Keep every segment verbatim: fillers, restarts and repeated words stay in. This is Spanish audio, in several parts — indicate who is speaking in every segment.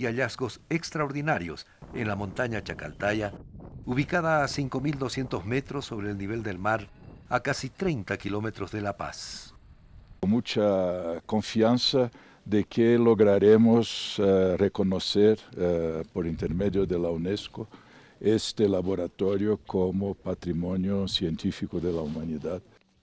Speaker 1: y hallazgos extraordinarios en la montaña Chacaltaya, ubicada a cinco mil doscientos metros sobre el nivel del mar, a casi treinta kilómetros de La Paz.
Speaker 2: Con mucha confianza de que lograremos uh, reconocer uh, por intermedio de la UNESCO este laboratorio como patrimonio científico de la humanidad.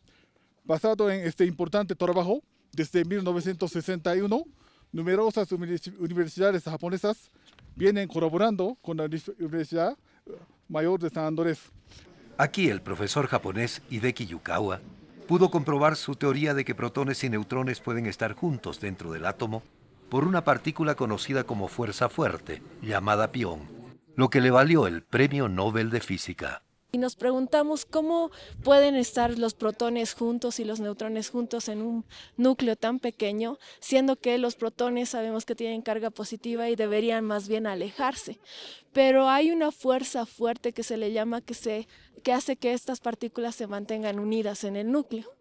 Speaker 3: Basado en este importante trabajo, desde mil novecientos sesenta y uno, numerosas universidades japonesas vienen colaborando con la Universidad Mayor de San Andrés.
Speaker 1: Aquí el profesor japonés Hideki Yukawa pudo comprobar su teoría de que protones y neutrones pueden estar juntos dentro del átomo por una partícula conocida como fuerza fuerte, llamada pión, lo que le valió el Premio Nobel de Física.
Speaker 4: Y nos preguntamos cómo pueden estar los protones juntos y los neutrones juntos en un núcleo tan pequeño, siendo que los protones sabemos que tienen carga positiva y deberían más bien alejarse. Pero hay una fuerza fuerte que se le llama que, se, que hace que estas partículas se mantengan unidas en el núcleo.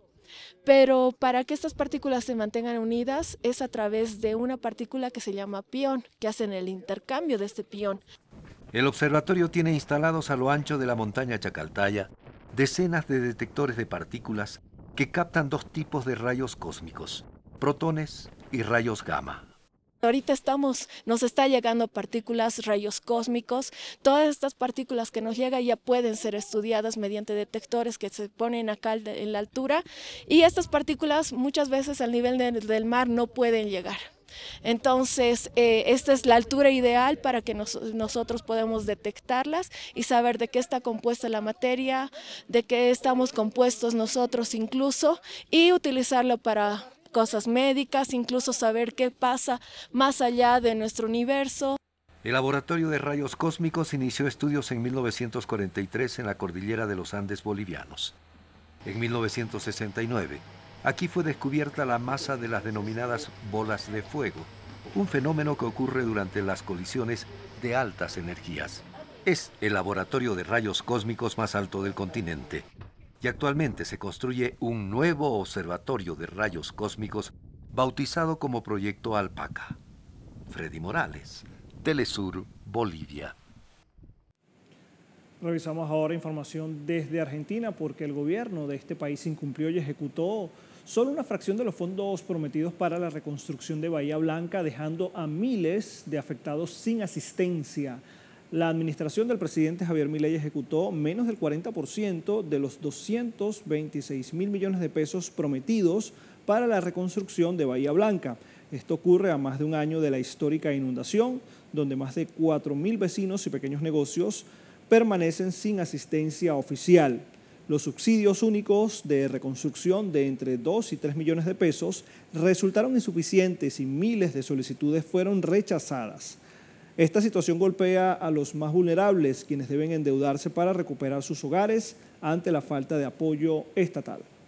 Speaker 4: Pero para que estas partículas se mantengan unidas es a través de una partícula que se llama pión, que hacen el intercambio de este pión.
Speaker 1: El observatorio tiene instalados a lo ancho de la montaña Chacaltaya decenas de detectores de partículas que captan dos tipos de rayos cósmicos, protones y rayos gamma.
Speaker 4: Ahorita estamos, nos está llegando partículas, rayos cósmicos. Todas estas partículas que nos llegan ya pueden ser estudiadas mediante detectores que se ponen acá en la altura. Y estas partículas muchas veces al nivel de, del mar no pueden llegar. Entonces, eh, esta es la altura ideal para que nos, nosotros podamos detectarlas y saber de qué está compuesta la materia, de qué estamos compuestos nosotros incluso, y utilizarlo para cosas médicas, incluso saber qué pasa más allá de nuestro universo.
Speaker 1: El Laboratorio de Rayos Cósmicos inició estudios en mil novecientos cuarenta y tres en la cordillera de los Andes bolivianos. En mil novecientos sesenta y nueve, aquí fue descubierta la masa de las denominadas bolas de fuego, un fenómeno que ocurre durante las colisiones de altas energías. Es el laboratorio de rayos cósmicos más alto del continente. Y actualmente se construye un nuevo observatorio de rayos cósmicos bautizado como Proyecto Alpaca. Freddy Morales, Telesur, Bolivia.
Speaker 5: Revisamos ahora información desde Argentina porque el gobierno de este país incumplió y ejecutó solo una fracción de los fondos prometidos para la reconstrucción de Bahía Blanca, dejando a miles de afectados sin asistencia. La administración del presidente Javier Milei ejecutó menos del cuarenta por ciento de los doscientos veintiséis mil millones de pesos prometidos para la reconstrucción de Bahía Blanca. Esto ocurre a más de un año de la histórica inundación, donde más de cuatro mil vecinos y pequeños negocios permanecen sin asistencia oficial. Los subsidios únicos de reconstrucción de entre dos y tres millones de pesos resultaron insuficientes y miles de solicitudes fueron rechazadas. Esta situación golpea a los más vulnerables, quienes deben endeudarse para recuperar sus hogares ante la falta de apoyo estatal.